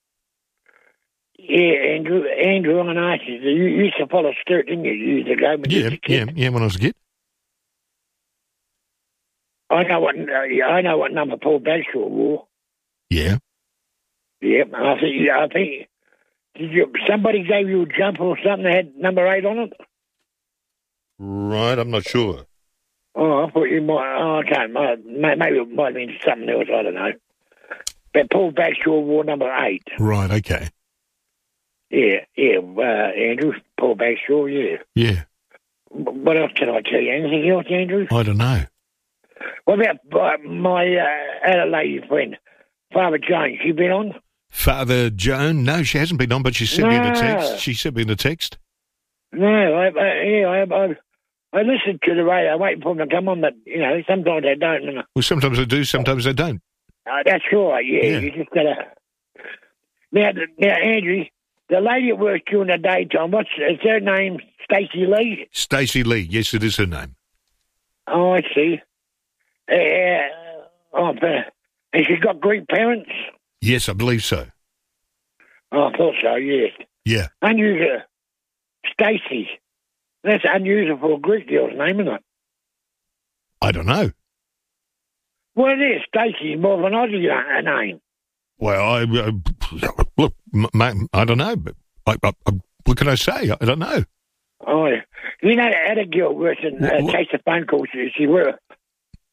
Yeah, Andrew, Andrew, on asked you, you used to follow Sturt, didn't you, years ago? when you Yeah, was a kid? yeah, yeah. When I was a kid. I know what uh, yeah, I know what number Paul Bagshaw wore. Yeah. Yep, I think I think did you somebody gave you a jumper or something that had number eight on it? Right, I'm not sure. Oh, I thought you might. Oh, I can't. May- Maybe it might have been something else. I don't know. But Paul Bagshaw wore number eight. Right, okay. Yeah, yeah. Uh, Andrew, Paul Bagshaw. Yeah. Yeah. What else can I tell you? Anything else, Andrew? I don't know. What about uh, my uh, Adelaide friend, Father Jones? You been on? Father Joan? No, she hasn't been on, but she sent me in a No. text. She sent me in a text. No, I, I, yeah, I, I, I listen to the radio, waiting for them to come on, but, you know, sometimes they don't. And, Well, sometimes I do, sometimes I don't. uh, that's right, yeah, Yeah. you just got to... Now, the- now, Andrew, the lady that works during the daytime, what's is her name? Stacey Lee? Stacey Lee. Yes, it is her name. Oh, I see. Uh, oh, but, and she's got Greek parents? Yes, I believe so. Oh, I thought so, yes. Yeah. Unusual. Stacey. That's unusual for a Greek girl's name, isn't it? I don't know. Well, it is. Stacey is more of an Aussie uh, name. Well, I uh, look, m- m- I don't know, but I, I, I, what can I say? I don't know. Oh, yeah. You know, that other girl works in uh, What- takes the phone calls. She, she works.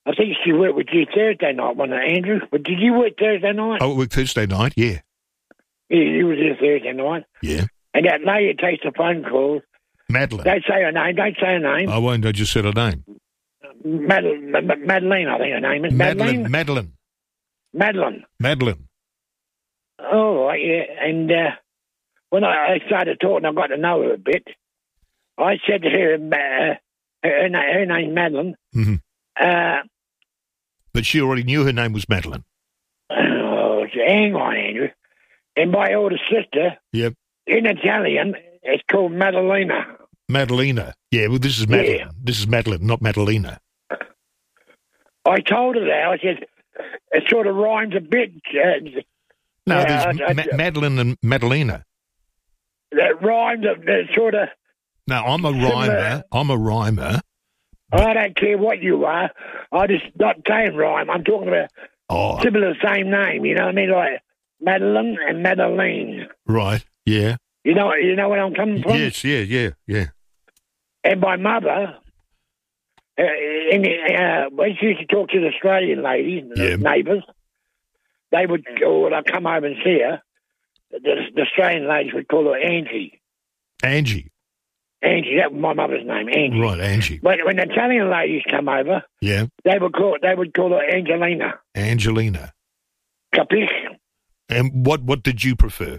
I think she worked with you Thursday night, wasn't it, Andrew? But did you work Thursday night? Oh, it worked Thursday night, yeah. Yeah, you was there Thursday night. Yeah. And that lady takes the phone calls. Madeline. Don't say her name. Don't say her name. I won't. I just said her name. Madeline, Madeline, I think her name is. Madeline. Madeline. Madeline. Madeline. Oh, right, yeah. And uh, when I, I started talking, I got to know her a bit. I said to her, uh, her, her, her name's Madeline. Mm-hmm. Uh, but she already knew her name was Madeline. Oh, hang on, Andrew. And my older sister, yep. in Italian, it's called Madalena. Madalena. Yeah, well, this is Madeline. Yeah. This is Madeline, not Madalena. I told her that. I said, it sort of rhymes a bit. Uh, no, uh, there's I, I, Ma- Madeline and Madalena. That rhymes, that sort of... No, I'm a rhymer. I'm a rhymer. I don't care what you are. I just not saying rhyme. I'm talking about oh. similar same name. You know what I mean? Like Madeline and Madeline. Right. Yeah. You know. You know where I'm coming from. Yes. Yeah. Yeah. Yeah. And my mother, uh, in, uh, when she used to talk to the Australian ladies, yeah. neighbours, they would, or I'd come over and see her. The, the Australian ladies would call her Angie. Angie. Angie, that was my mother's name, Angie. Right, Angie. When, when the Italian ladies come over, yeah, they would call they would call her Angelina. Angelina. Capisci? And what what did you prefer?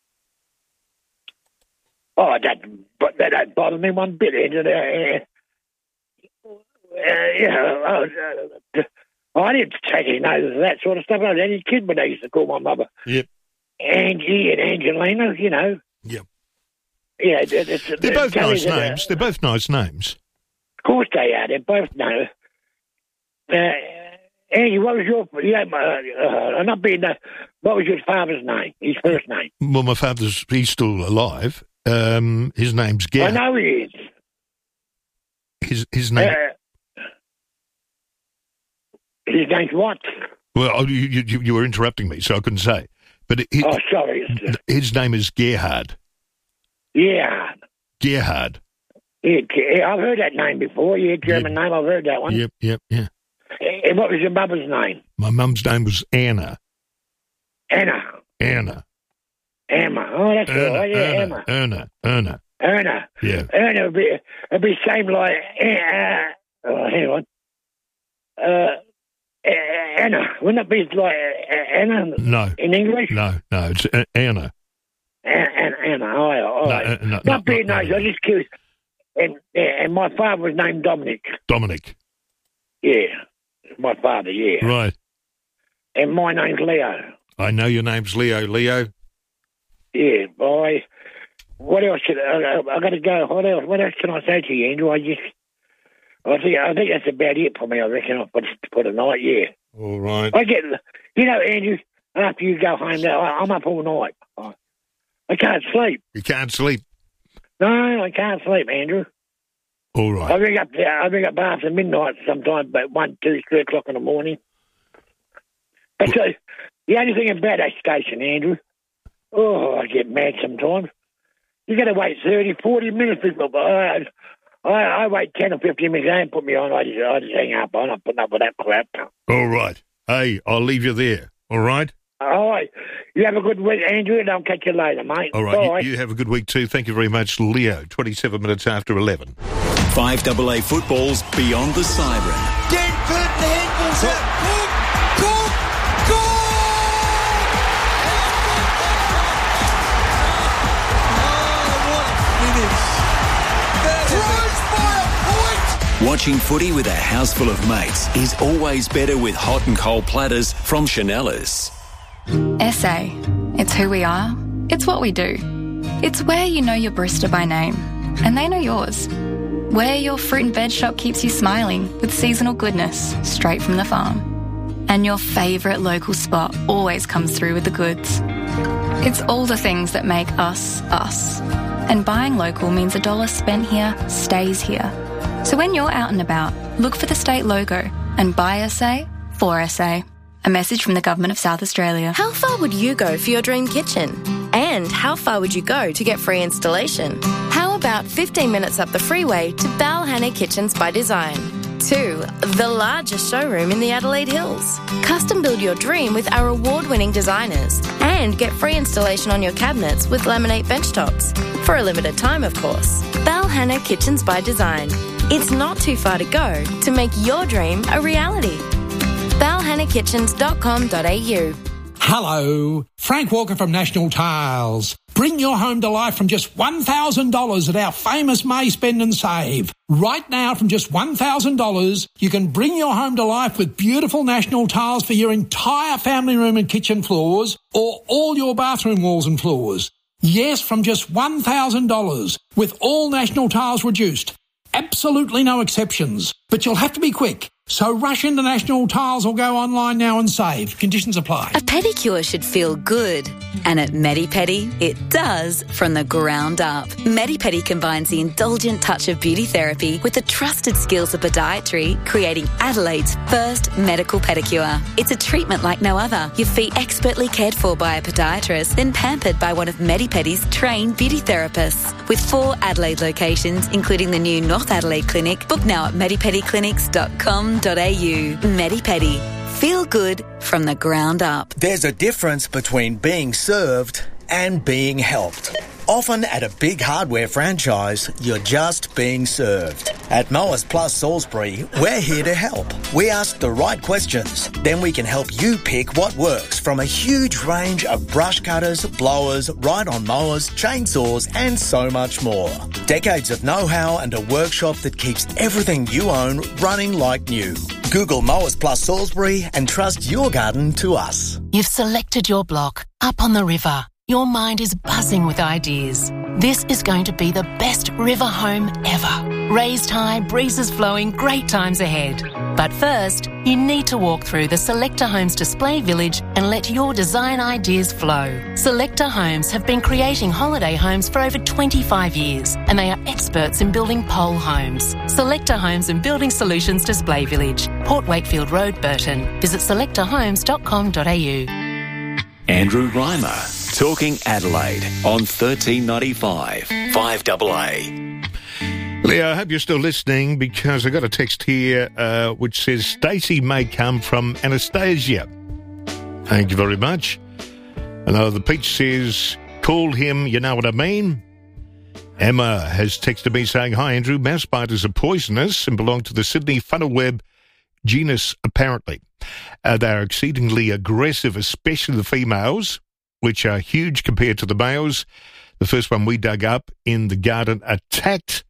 Oh, that but that don't bother me one bit. Uh, uh, yeah, uh, uh, I didn't take any notice of that sort of stuff. I was any kid when they used to call my mother. Yep. Angie and Angelina, you know. Yep. Yeah, it's, it's, they're both nice that, names. Uh, they're both nice names. Of course they are. They're both nice. Uh, Angie, what was your? Yeah, uh, uh, not being. Uh, what was your father's name? His first name. Well, my father's he's still alive. Um, his name's Gerhard. I know he is. His his name. Uh, his name's what? Well, you, you you were interrupting me, so I couldn't say. But it, oh, sorry. His name is Gerhard. Yeah. Gerhard. Yeah, I've heard that name before. Yeah, German yep. name. I've heard that one. Yep, yep, yeah. And what was your mother's name? My mum's name was Anna. Anna. Anna. Emma. Oh, that's Erna, right. Yeah, Erna, Emma. Erna. Erna. Erna. Yeah. Erna would be, it'd be same like, uh, oh, hang on. Uh, Anna. Wouldn't it be like Anna? No. In English? No, no, it's Anna. And Anna, oh, all no, right. uh, no, not no, being no, nice, no. I just curious. And and my father was named Dominic. Dominic. Yeah, my father. Yeah. Right. And my name's Leo. I know your name's Leo. Leo. Yeah, boy. What else? Should I, I, I got to go. What else? What else can I say to you, Andrew? I just, I think, I think that's about it for me. I reckon I'll put for the night. Yeah. All right. I get, you know, Andrew. After you go home, now I, I'm up all night. I, I can't sleep. You can't sleep. No, I can't sleep, Andrew. All right. I ring up. I ring up after midnight sometimes, about one, two, three o'clock in the morning. But so, the only thing about that station, Andrew, oh, I get mad sometimes. You got to wait thirty, forty minutes before. I, I, I wait ten or fifteen minutes. They don't put me on. I just, I just hang up. I'm not putting up with that crap. All right. Hey, I'll leave you there. All right. All right. You have a good week, Andrew, and I'll catch you later, mate. All right. Bye. You, you have a good week too. Thank you very much, Leo. twenty-seven minutes after eleven. five A A football's Beyond the Siren. Denford, the handball's out. Goal! Goal! Watching footy with a house full of mates is always better with hot and cold platters from Chanellas. S A. It's who we are. It's what we do. It's where you know your barista by name, and they know yours. Where your fruit and veg shop keeps you smiling with seasonal goodness straight from the farm. And your favourite local spot always comes through with the goods. It's all the things that make us, us. And buying local means a dollar spent here stays here. So when you're out and about, look for the state logo and buy S A for S A. A message from the Government of South Australia. How far would you go for your dream kitchen? And how far would you go to get free installation? How about fifteen minutes up the freeway to Balhanna Kitchens by Design? to the largest showroom in the Adelaide Hills. Custom build your dream with our award-winning designers and get free installation on your cabinets with laminate benchtops. For a limited time, of course. Balhanna Kitchens by Design. It's not too far to go to make your dream a reality. bal hanna kitchens dot com dot a u. Hello, Frank Walker from National Tiles. Bring your home to life from just one thousand dollars at our famous May Spend and Save. Right now, from just one thousand dollars, you can bring your home to life with beautiful National Tiles for your entire family room and kitchen floors or all your bathroom walls and floors. Yes, from just one thousand dollars, with all National Tiles reduced. Absolutely no exceptions. But you'll have to be quick. So rush into National Tiles or go online now and save. Conditions apply. A pedicure should feel good. And at Medipedi, it does from the ground up. Medipedi combines the indulgent touch of beauty therapy with the trusted skills of podiatry, creating Adelaide's first medical pedicure. It's a treatment like no other. Your feet expertly cared for by a podiatrist, then pampered by one of Medipedi's trained beauty therapists. With four Adelaide locations, including the new North Adelaide Clinic, book now at medipedi clinics dot com dot a u. Medipedi. Feel good from the ground up. There's a difference between being served and being helped. Often at a big hardware franchise, you're just being served. At Mowers Plus Salisbury, we're here to help. We ask the right questions, then we can help you pick what works from a huge range of brush cutters, blowers, ride-on mowers, chainsaws and so much more. Decades of know-how and a workshop that keeps everything you own running like new. Google Mowers Plus Salisbury and trust your garden to us. You've selected your block up on the river. Your mind is buzzing with ideas. This is going to be the best river home ever. Raised high, breezes flowing, great times ahead. But first, you need to walk through the Selector Homes display village and let your design ideas flow. Selector Homes have been creating holiday homes for over twenty-five years, and they are experts in building pole homes. Selector Homes and Building Solutions Display Village, Port Wakefield Road, Burton. Visit selector homes dot com dot a u. Andrew Reimer, talking Adelaide on thirteen ninety-five, five A A. Leo, I hope you're still listening because I got a text here uh, which says Stacey may come from Anastasia. Thank you very much. Another the Peach says, call him, you know what I mean? Emma has texted me saying, hi Andrew, mouse spiders are poisonous and belong to the Sydney funnelweb genus apparently. Uh, they are exceedingly aggressive, especially the females, which are huge compared to the males. The first one we dug up in the garden attacked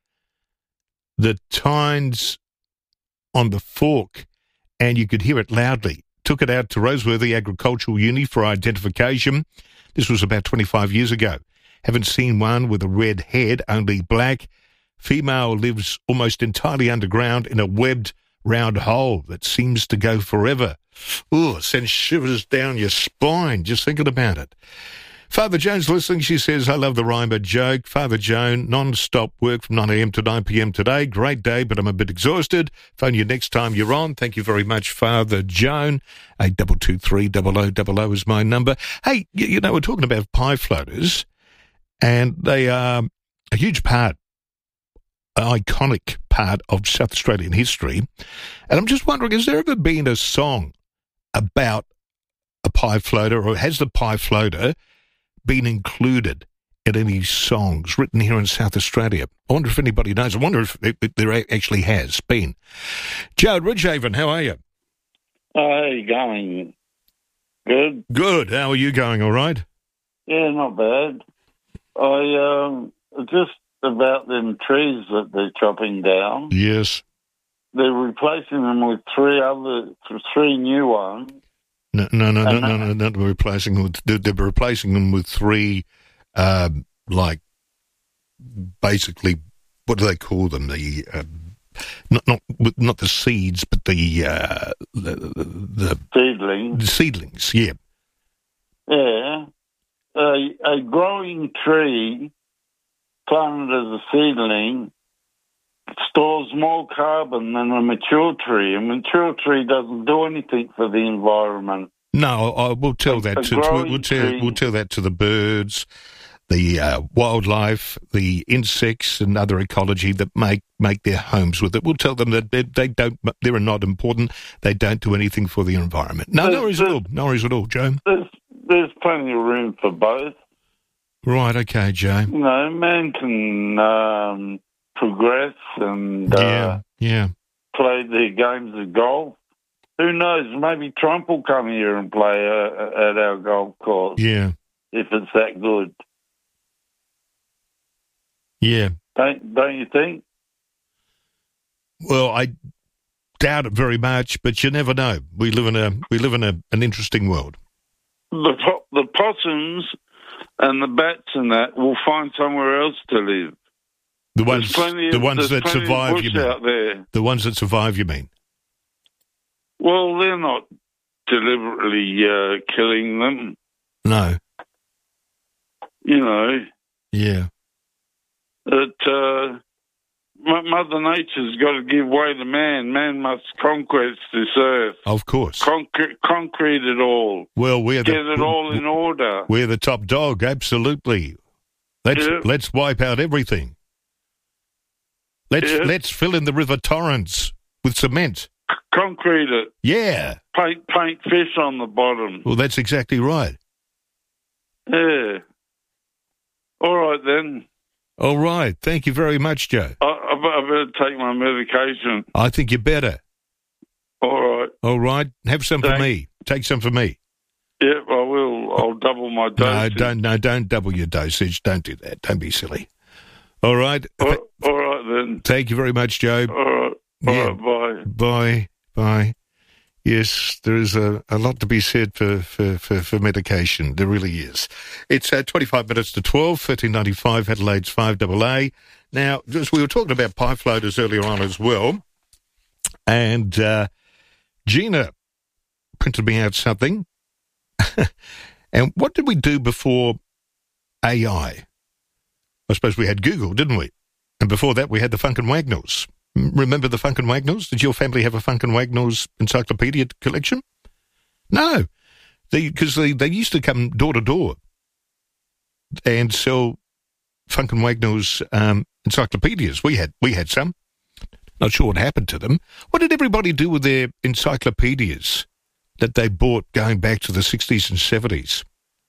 the tines on the fork, and you could hear it loudly. Took it out to Roseworthy Agricultural Uni for identification. This was about twenty-five years ago. Haven't seen one with a red head, only black. Female lives almost entirely underground in a webbed round hole that seems to go forever. Ooh, it sends shivers down your spine just thinking about it. Father Joan's listening. She says, I love the Reimer joke. Father Joan, non-stop work from nine a.m. to nine p.m. today. Great day, but I'm a bit exhausted. Phone you next time you're on. Thank you very much, Father Joan. eight two two three, double oh double oh is my number. Hey, you, you know, we're talking about pie floaters, and they are a huge part, an iconic part of South Australian history. And I'm just wondering, has there ever been a song about a pie floater, or has the pie floater been included in any songs written here in South Australia? I wonder if anybody knows. I wonder if it, it, there actually has been. Joe Ridgehaven, how are you? How are you going? Good? Good. How are you going, all right? Yeah, not bad. I, um, just about them trees that they're chopping down. Yes. They're replacing them with three other, three new ones. No, no, no, no, no, no, not replacing them with, they're, they're replacing them with three, um, like, basically, what do they call them? The, uh, not, not, not the seeds, but the, uh, the, the seedlings. The seedlings, yeah. Yeah. A, a growing tree planted as a seedling stores more carbon than a mature tree. A mature tree doesn't do anything for the environment. No, I will tell that a to we'll, we'll tell tree. we'll tell that to the birds, the uh, wildlife, the insects and other ecology that make, make their homes with it. We'll tell them that they, they don't, they're not important. They don't do anything for the environment. No, There's- no worries at all. No worries at all, Joe. There's, there's plenty of room for both. Right, okay, Joe. You know, man can um, progress and Yeah, uh, yeah. play their games of golf. Who knows? Maybe Trump will come here and play uh, at our golf course. Yeah. If it's that good. Yeah. Don't, don't you think? Well, I doubt it very much, but you never know. We live in a we live in a, an interesting world. The po- the possums and the bats and that will find somewhere else to live. The ones There's plenty the of- ones there's that plenty of survive, bush you mean? out there. The ones that survive, you mean? Well, they're not deliberately uh, killing them. No. You know, Yeah. that uh, M- Mother Nature's got to give way to man. Man must conquest this earth. Of course. Concre- concrete it all. Well, we're the Get it all in order. we're the top dog, absolutely. Let's Yeah. let's wipe out everything. Let's Yeah. let's fill in the River Torrens with cement. Concrete it. Yeah. Paint, paint fish on the bottom. Well, that's exactly right. Yeah. All right, then. All right. Thank you very much, Joe. I, I, be- I better take my medication. I think you better. All right. All right. Have some for Thanks. me. Take some for me. Yep, I will. I'll double my No, dosage. don't no, don't double your dosage. Don't do that. Don't be silly. All right. All, all right, then. Thank you very much, Joe. All right. All Yeah. right, bye. Bye. Bye. Yes, there is a, a lot to be said for, for, for, for medication. There really is. It's uh, twenty-five minutes to twelve, thirteen ninety-five, Adelaide's five double A. Now, just, we were talking about pie floaters earlier on as well, and uh, Gina printed me out something. And what did we do before A I? I suppose we had Google, didn't we? And before that, we had the Funkin' Wagnalls. Remember the Funkin' Wagnalls? Did your family have a Funkin' Wagnalls encyclopedia collection? No, because they, they, they used to come door to door and sell Funkin' Wagnalls um, encyclopedias. We had we had some. Not sure what happened to them. What did everybody do with their encyclopedias that they bought going back to the sixties and seventies?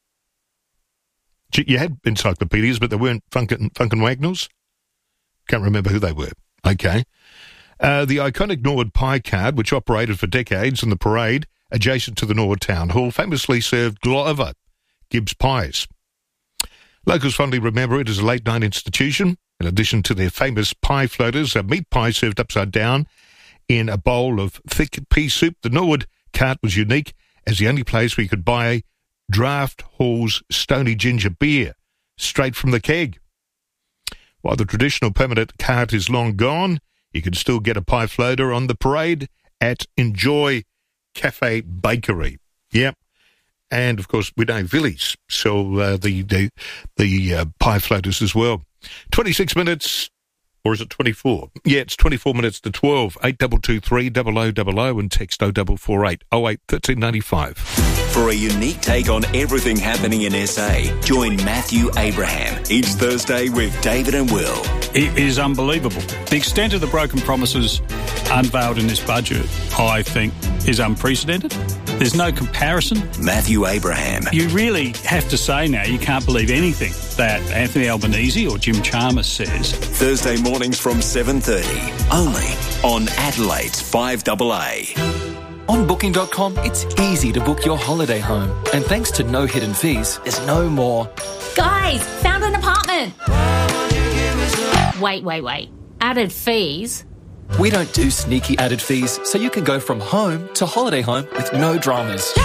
You had encyclopedias, but they weren't Funkin' Funkin' Wagnalls? Can't remember who they were. Okay. Uh, the iconic Norwood pie card, which operated for decades in the parade adjacent to the Norwood Town Hall, famously served Glover Gibbs pies. Locals fondly remember it as a late-night institution. In addition to their famous pie floaters, a meat pie served upside down in a bowl of thick pea soup. The Norwood cart was unique as the only place where you could buy Draft Hall's Stony Ginger beer straight from the keg. While the traditional permanent cart is long gone, you can still get a pie floater on the parade at Enjoy Cafe Bakery. Yep. And, of course, we know Villies sell uh, the, the, the uh, pie floaters as well. twenty-six minutes, or is it twenty-four? Yeah, it's twenty-four minutes to twelve. eight two two three, double oh double oh and text oh four four eight, oh eight, thirteen ninety-five. For a unique take on everything happening in S A, join Matthew Abraham each Thursday with David and Will. It is unbelievable. The extent of the broken promises unveiled in this budget, I think, is unprecedented. There's no comparison. Matthew Abraham. You really have to say now you can't believe anything that Anthony Albanese or Jim Chalmers says. Thursday mornings from seven thirty, only on Adelaide's five double A. On Booking dot com, it's easy to book your holiday home. And thanks to no hidden fees, there's no more. Guys, found an apartment. Wait, wait, wait. Added fees? We don't do sneaky added fees, so you can go from home to holiday home with no dramas.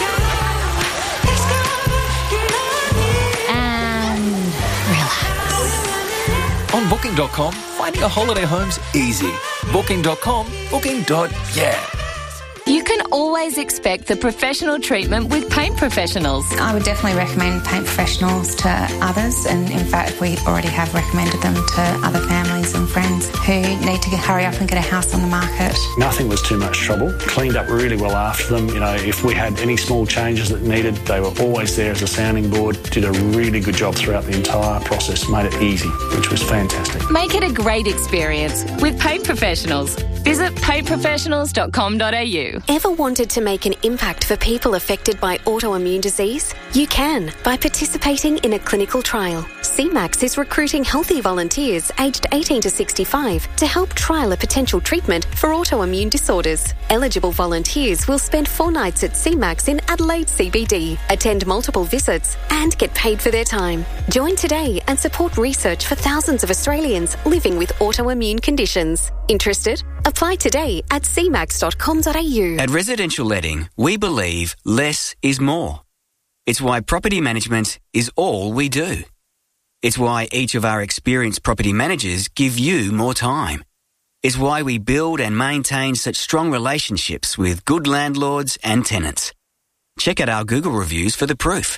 And relax. On Booking dot com, finding a holiday home's easy. Booking dot com, booking. Yeah. You can always expect the professional treatment with Paint Professionals. I would definitely recommend Paint Professionals to others, and in fact we already have recommended them to other families and friends who need to hurry up and get a house on the market. Nothing was too much trouble. Cleaned up really well after them. You know, if we had any small changes that needed, they were always there as a sounding board. Did a really good job throughout the entire process. Made it easy, which was fantastic. Make it a great experience with Paint Professionals. Visit paint professionals dot com dot a u. Ever wanted to make an impact for people affected by autoimmune disease? You can by participating in a clinical trial. C MAX is recruiting healthy volunteers aged eighteen to sixty-five to help trial a potential treatment for autoimmune disorders. Eligible volunteers will spend four nights at C MAX in Adelaide C B D, attend multiple visits and get paid for their time. Join today and support research for thousands of Australians living with autoimmune conditions. Interested? Apply today at c max dot com dot a u. At Residential Letting, we believe less is more. It's why property management is all we do. It's why each of our experienced property managers give you more time. It's why we build and maintain such strong relationships with good landlords and tenants. Check out our Google reviews for the proof.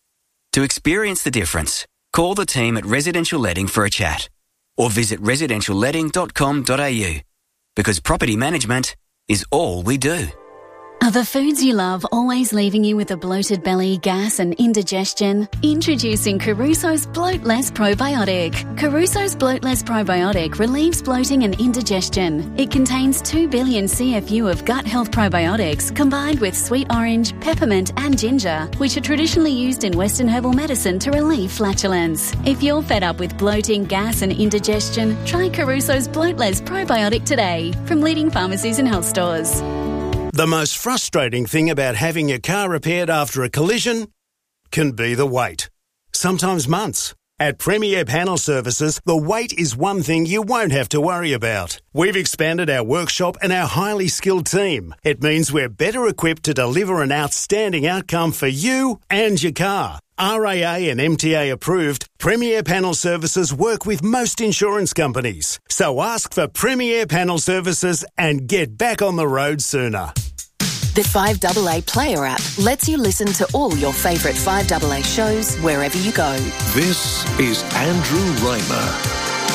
To experience the difference, call the team at Residential Letting for a chat or visit residential letting dot com dot a u. Because property management is all we do. Are the foods you love always leaving you with a bloated belly, gas and indigestion? Introducing Caruso's Bloat Less Probiotic. Caruso's Bloat Less Probiotic relieves bloating and indigestion. It contains two billion C F U of gut health probiotics combined with sweet orange, peppermint and ginger, which are traditionally used in Western herbal medicine to relieve flatulence. If you're fed up with bloating, gas and indigestion, try Caruso's Bloat Less Probiotic today from leading pharmacies and health stores. The most frustrating thing about having your car repaired after a collision can be the wait. Sometimes months. At Premier Panel Services, the wait is one thing you won't have to worry about. We've expanded our workshop and our highly skilled team. It means we're better equipped to deliver an outstanding outcome for you and your car. R A A and M T A approved, Premier Panel Services work with most insurance companies. So ask for Premier Panel Services and get back on the road sooner. The five A A Player app lets you listen to all your favourite five A A shows wherever you go. This is Andrew Raymer.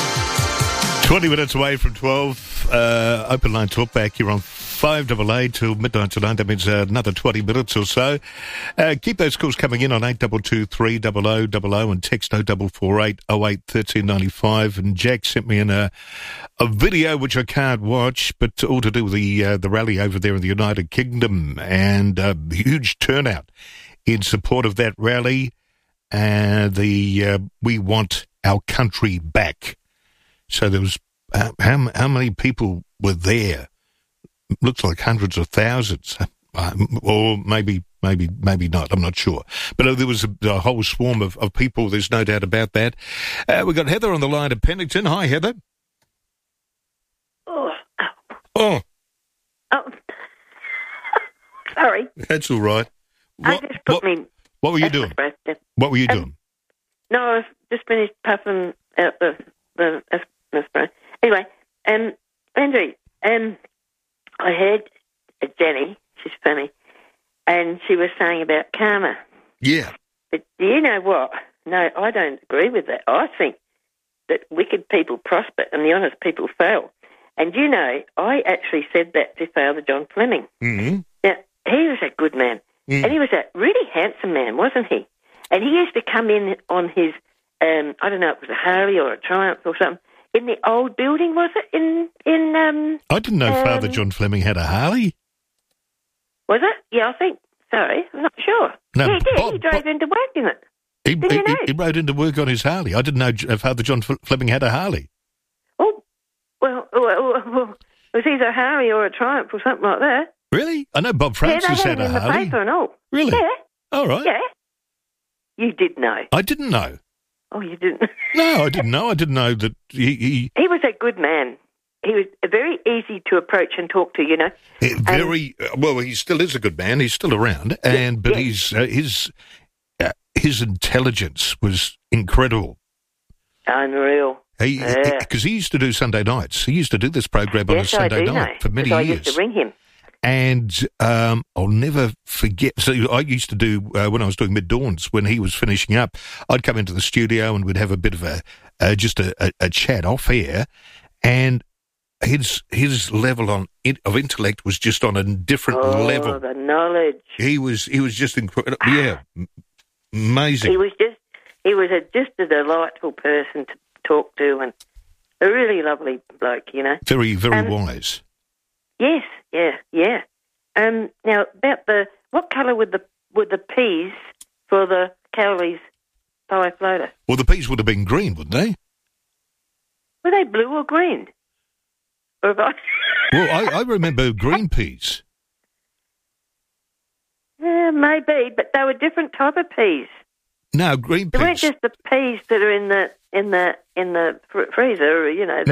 twenty minutes away from twelve. Uh, open line talk back here on five A A till midnight tonight. That means uh, another twenty minutes or so. Uh, keep those calls coming in on eight two two three zero zero zero zero and text oh double four eight oh eight one three nine five. And Jack sent me in a, a video which I can't watch, but all to do with the uh, the rally over there in the United Kingdom, and a huge turnout in support of that rally. And the uh, we want our country back. So there was uh, how how many people were there? Looks like hundreds of thousands, um, or maybe, maybe, maybe not. I'm not sure. But uh, there was a, a whole swarm of, of people. There's no doubt about that. Uh, we've got Heather on the line at Pennington. Hi, Heather. Oh. Oh. Oh. Sorry. That's all right. I What, just put what, me. what were you doing? What were you Um, doing? No, I've just finished puffing out the the asthma spray. Anyway, um, Andrew, um. I heard Jenny, she's funny, and she was saying about karma. Yeah. But do you know what? No, I don't agree with that. I think that wicked people prosper and the honest people fail. And you know, I actually said that to Father John Fleming. Mm-hmm. Now, he was a good man. Mm. And he was a really handsome man, wasn't he? And he used to come in on his, um, I don't know, it was a Harley or a Triumph or something, in the old building, was it? In, in um, I didn't know um, Father John Fleming had a Harley. Was it? Yeah, I think. Sorry, I'm not sure. No, yeah, he did. Bob- he drove into work in it. He, Did he, you know? he rode into work on his Harley. I didn't know J- Father John F- Fleming had a Harley. Oh, well, well, well, it was either a Harley or a Triumph or something like that. Really? I know Bob Francis yeah, they had had it a in the Harley. paper and all. Really? Yeah. All right. Yeah. You did know. I didn't know. Oh, you didn't? No, I didn't know. I didn't know that he... he He was a good man. He was very easy to approach and talk to, you know. eh, very... uh, well, he still is a good man. He's still around. and But yeah. he's, uh, his uh, his intelligence was incredible. Unreal. He Yeah. Because he used to do Sunday nights. He used to do this program on a Yes, I Sunday do night know, for many 'cause I years. used to ring him. And um, I'll never forget. So I used to do, uh, when I was doing Mid-Dawns, when he was finishing up, I'd come into the studio and we'd have a bit of a, uh, just a, a, a chat off air. And his his level on in, of intellect was just on a different oh, level. Oh, the knowledge. He was he was just incredible. Yeah, amazing. He was just he was a, just a delightful person to talk to, and a really lovely bloke, you know. Very very um, wise. Yes, yeah, yeah. Um, now about the what colour would the would the peas for the Cowley's pie floater? Well, the peas would have been green, wouldn't they? Were they blue or green? Or have I... Well, I, I remember green peas. Yeah, maybe, but they were different type of peas. No, green They peas. weren't just the peas that are in the in the in the fr- freezer, you know.